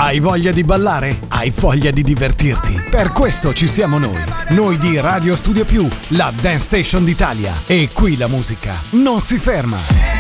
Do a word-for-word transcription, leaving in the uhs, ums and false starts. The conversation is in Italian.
Hai voglia di ballare? Hai voglia di divertirti? Per questo ci siamo noi. Noi di Radio Studio Più, la Dance Station d'Italia. E qui la musica non si ferma.